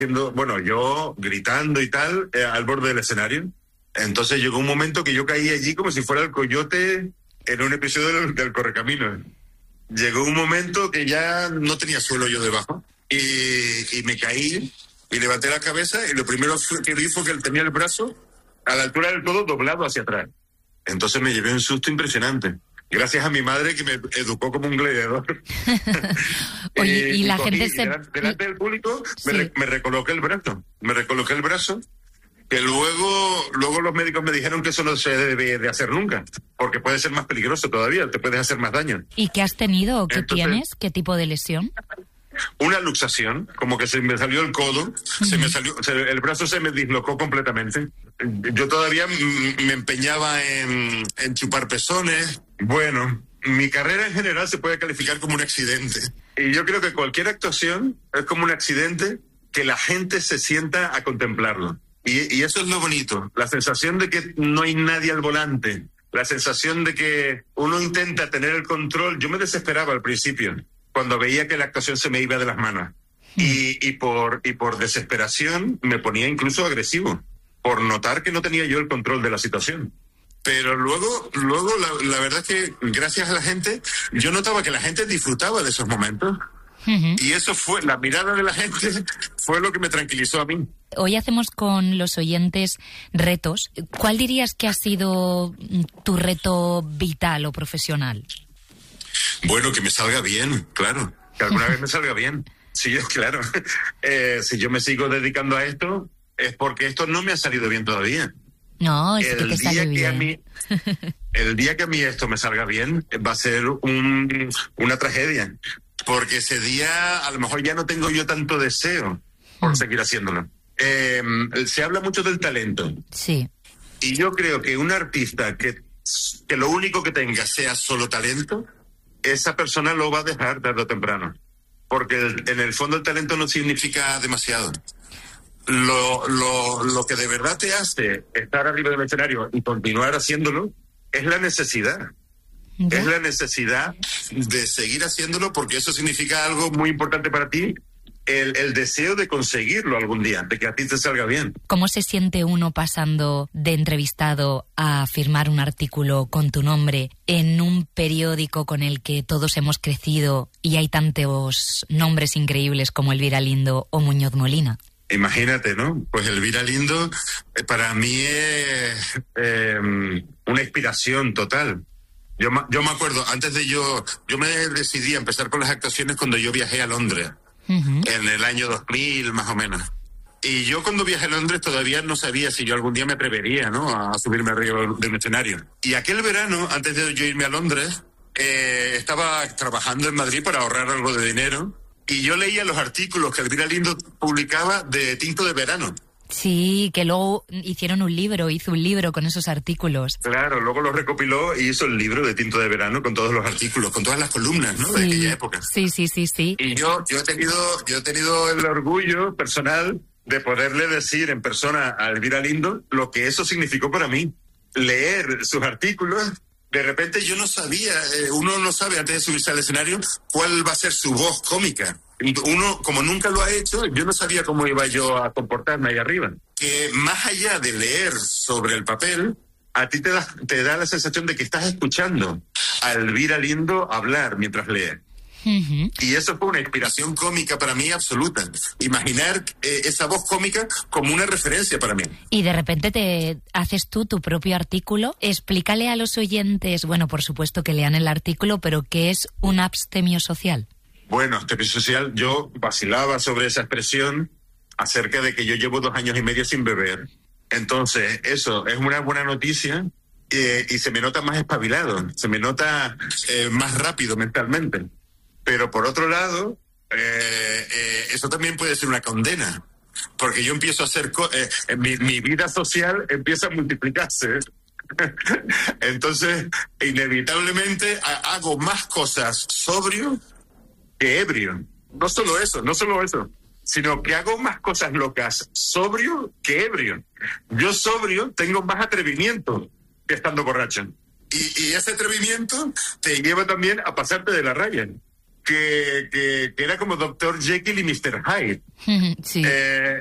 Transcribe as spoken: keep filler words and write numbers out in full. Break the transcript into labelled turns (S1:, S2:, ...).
S1: haciendo, bueno, yo gritando y tal, eh, al borde del escenario. Entonces llegó un momento que yo caí allí como si fuera el coyote en un episodio del, del Correcaminos. Llegó un momento que ya no tenía suelo yo debajo y, y me caí y levanté la cabeza y lo primero que vi fue que él tenía el brazo a la altura del codo doblado hacia atrás. Entonces me llevé un susto impresionante. Gracias a mi madre que me educó como un gladiador.
S2: Oye, y, y la
S1: y
S2: gente
S1: y
S2: se...
S1: delante, delante del público
S2: Sí.
S1: me, re, me recoloqué el brazo. Me recoloqué el brazo. Que luego, luego los médicos me dijeron que eso no se debe de hacer nunca, porque puede ser más peligroso todavía, te puedes hacer más daño.
S2: ¿Y qué has tenido o qué
S1: Entonces,
S2: tienes? ¿Qué tipo de lesión?
S1: Una luxación, como que se me salió el codo, uh-huh. se me salió, se, el brazo se me dislocó completamente. Yo todavía m- me empeñaba en, en chupar pezones. Bueno, mi carrera en general se puede calificar como un accidente. Y yo creo que cualquier actuación es como un accidente que la gente se sienta a contemplarlo. Y, y eso es lo bonito, la sensación de que no hay nadie al volante, la sensación de que uno intenta tener el control. Yo me desesperaba al principio, cuando veía que la actuación se me iba de las manos. Y, y, por, y por desesperación me ponía incluso agresivo, por notar que no tenía yo el control de la situación. Pero luego, luego la, la verdad es que gracias a la gente, yo notaba que la gente disfrutaba de esos momentos. Uh-huh. Y eso fue, la mirada de la gente fue lo que me tranquilizó a mí.
S2: Hoy hacemos con los oyentes retos. ¿Cuál dirías que ha sido tu reto vital o profesional?
S1: Bueno, que me salga bien, claro. Que alguna vez me salga bien. Sí, claro. Eh, si yo me sigo dedicando a esto, es porque esto no me ha salido bien todavía.
S2: No, es
S1: el
S2: que te
S1: día
S2: sale
S1: que
S2: bien.
S1: A mí, el día que a mí esto me salga bien, va a ser un, una tragedia. Porque ese día a lo mejor ya no tengo yo tanto deseo por mm. seguir haciéndolo. Eh, se habla mucho del talento.
S2: Sí.
S1: Y yo creo que un artista que, que lo único que tenga sea solo talento, esa persona lo va a dejar tarde o temprano. Porque el, en el fondo el talento no significa demasiado. Lo, lo, lo que de verdad te hace estar arriba del escenario y continuar haciéndolo es la necesidad. ¿Ya? Es la necesidad de seguir haciéndolo, porque eso significa algo muy importante para ti, el, el deseo de conseguirlo algún día, de que a ti te salga bien.
S2: ¿Cómo se siente uno pasando de entrevistado a firmar un artículo con tu nombre en un periódico con el que todos hemos crecido y hay tantos nombres increíbles como Elvira Lindo o Muñoz Molina?
S1: Imagínate, ¿no? Pues Elvira Lindo eh, para mí es eh, una inspiración total. Yo, yo me acuerdo, antes de yo, yo me decidí a empezar con las actuaciones cuando yo viajé a Londres, uh-huh. en el año dos mil más o menos. Y yo cuando viajé a Londres todavía no sabía si yo algún día me atrevería, ¿no?, a subirme arriba de un escenario. Y aquel verano, antes de yo irme a Londres, eh, estaba trabajando en Madrid para ahorrar algo de dinero, y yo leía los artículos que Elvira Lindo publicaba de Tinto de Verano.
S2: Sí, que luego hicieron un libro, hizo un libro con esos artículos.
S1: Claro, luego lo recopiló y hizo el libro de Tinto de Verano con todos los artículos, con todas las columnas, ¿no?,
S2: sí,
S1: de aquella época.
S2: Sí, sí, sí, sí.
S1: Y yo, yo he tenido, yo he tenido el orgullo personal de poderle decir en persona a Elvira Lindo lo que eso significó para mí. Leer sus artículos, de repente yo no sabía, eh, uno no sabe antes de subirse al escenario cuál va a ser su voz cómica. Uno, como nunca lo ha hecho, yo no sabía cómo iba yo a comportarme ahí arriba. Que más allá de leer sobre el papel, a ti te da, te da la sensación de que estás escuchando a Elvira Lindo hablar mientras lee. Uh-huh. Y eso fue una inspiración cómica para mí absoluta. Imaginar eh, esa voz cómica como una referencia para mí.
S2: Y de repente te haces tú tu propio artículo. Explícale a los oyentes, bueno, por supuesto que lean el artículo, pero ¿qué es un abstemio social?
S1: Bueno, abstemio social, yo vacilaba sobre esa expresión acerca de que yo llevo dos años y medio sin beber. Entonces, eso es una buena noticia eh, y se me nota más espabilado, se me nota eh, más rápido mentalmente. Pero por otro lado, eh, eh, eso también puede ser una condena, porque yo empiezo a hacer... Co- eh, mi, mi vida social empieza a multiplicarse. Entonces, inevitablemente ha- hago más cosas sobrio que ebrio. No solo eso, no solo eso, sino que hago más cosas locas sobrio que ebrio. Yo sobrio tengo más atrevimiento que estando borracho. Y, y ese atrevimiento te lleva también a pasarte de la raya. que, que, que era como doctor Jekyll y mister Hyde.
S2: Sí.
S1: Eh,